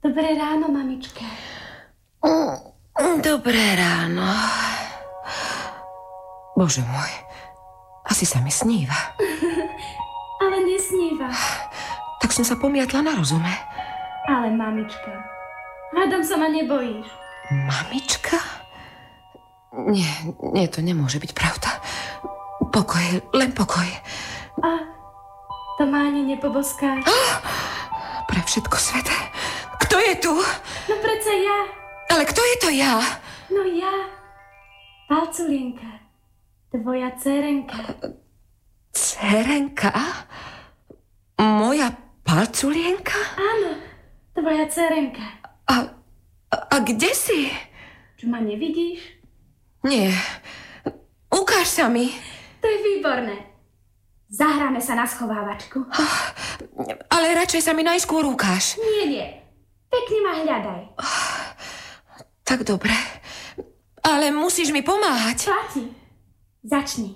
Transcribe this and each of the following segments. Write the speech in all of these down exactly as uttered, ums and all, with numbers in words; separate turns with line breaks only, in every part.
Dobré ráno, mamička.
Dobré ráno. Bože môj, asi sa mi sníva.
Ale nesníva.
Tak som sa pomiatla na rozume.
Ale mamička, hádam sa ma nebojíš.
Mamička? Nie, nie, to nemôže byť pravda. Pokoj, len pokoj.
A to ma ani nepoboská.
Pre všetko sveté. Kto je tu?
No predsa ja.
Ale kto je to ja?
No ja. Palculienka. Tvoja dcerenka.
Dcerenka? Moja Palculienka?
Áno, tvoja dcerenka.
A, a, a kde si?
Čo ma nevidíš?
Nie. Ukáž sa mi.
To je výborné. Zahráme sa na schovávačku.
Ale radšej sa mi najskôr ukáž.
Nie, nie. Pekne ma hľadaj.
Tak dobre. Ale musíš mi pomáhať.
Platí. Začni.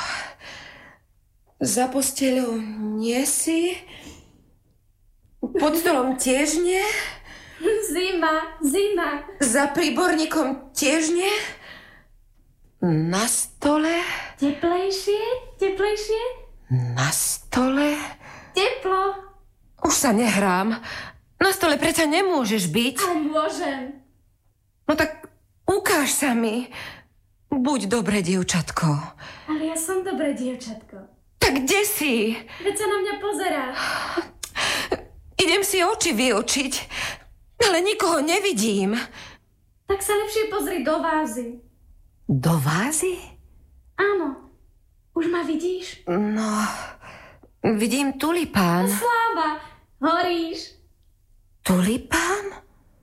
Za posteľou nie si. Pod stolom tiež nie.
Zima, zima.
Za príborníkom tiež nie. Na stole.
Teplejšie, teplejšie.
Na stole.
Teplo.
Už sa nehrám. Na stole predsa nemôžeš byť.
Ale môžem.
No tak ukáž sa mi. Buď dobré dievčatko.
Ale ja som dobré dievčatko.
Tak kde si?
Veď sa na mňa pozeráš.
Idem si oči vyočiť, ale nikoho nevidím.
Tak sa lepšie pozri do vázy.
Do vázy?
Áno. Už ma vidíš?
No, vidím tulipán.
Sláva, horíš.
Tulipán?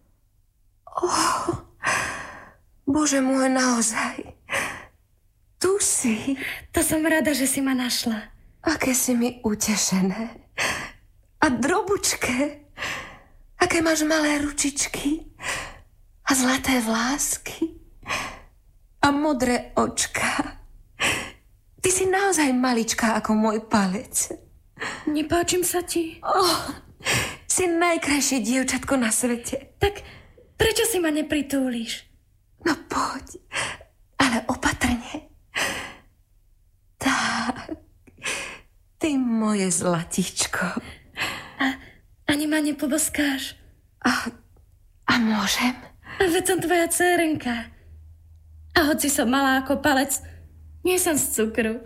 Oh, Bože môj, naozaj. Tu si.
To som rada, že si ma našla.
Aké si mi utešené. A drobučké. Aké máš malé ručičky. A zlaté vlásky. A modré očká. Ty si naozaj maličká ako môj palec.
Nepáčim sa ti?
Oh, si najkrajšie dievčatko na svete.
Tak prečo si ma nepritúliš?
No poď, ale opatrne. Tak, ty moje zlatičko.
A ani ma nepoboskáš?
A, a môžem?
A veď som tvoja dcerenka. A hoci som malá ako palec, nie som z cukru.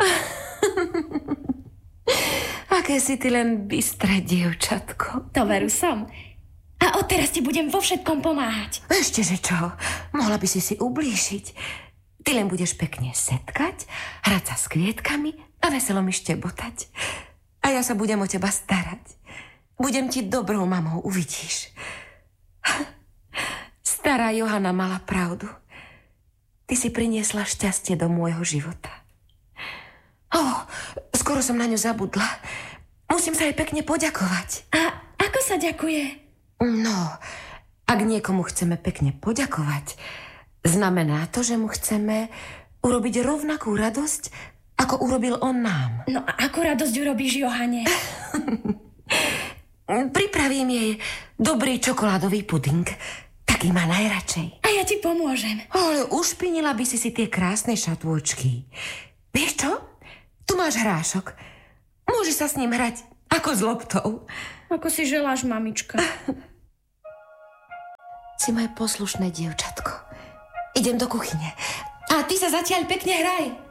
Aké si ty len bystré dievčatko.
To veru som. A odteraz ti budem vo všetkom pomáhať.
Ešte, že čo? Mohla by si si ublížiť. Ty len budeš pekne setkať, hrať sa s kvietkami a veselo mi štebotať. A ja sa budem o teba starať. Budem ti dobrou mamou, uvidíš. Stará Johana mala pravdu. Ty si priniesla šťastie do môjho života. Oh, skoro som na ňu zabudla. Musím sa jej pekne poďakovať.
A ako sa ďakuje?
No, ak niekomu chceme pekne poďakovať, znamená to, že mu chceme urobiť rovnakú radosť, ako urobil on nám.
No a akú radosť urobíš Johane?
Pripravím jej dobrý čokoládový puding. Taký má najradšej.
A ja ti pomôžem.
Ale ušpinila by si si tie krásne šatôčky. Vieš čo? Tu máš hrášok. Môžeš sa s ním hrať ako s loptou.
Ako si želáš, mamička.
Si moje poslušné dievčatko. Idem do kuchyne. A ty sa zatiaľ pekne hraj.